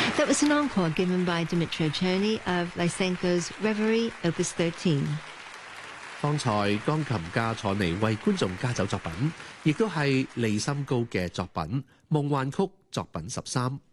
That was an encore given by Dmytro Cherny of Lysenko's Reverie Opus 13. 方才鋼琴家楚尼為觀眾加奏作品，亦都係利森高嘅作品《夢幻曲》作品13。